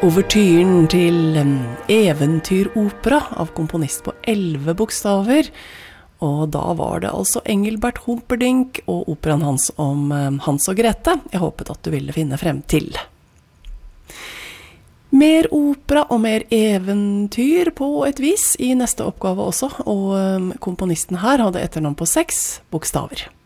Overtyren til eventyropera av komponist på 11 bokstaver. Og da var det altså Engelbert Humperdinck og operaen hans om Hans og Grete. Jeg håpet at du ville finne frem til. Mer opera og mer eventyr på et vis i neste oppgave også, og komponisten her hadde etternavn på 6 bokstaver.